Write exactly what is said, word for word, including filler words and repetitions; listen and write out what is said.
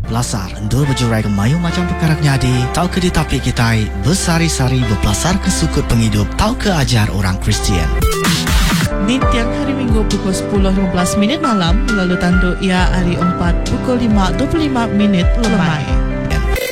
belasar. Endul berjurai ke mayu macam perkara nyadi. Tahu ke di tapi kita bersari-sari berpelasar ke sukut penghidup. Tahu ke ajar orang Kristian. Di tiang hari Minggu pukul sepuluh lima belas minit malam, lalu tandu ia hari empat pukul lima dua puluh lima minit lemai.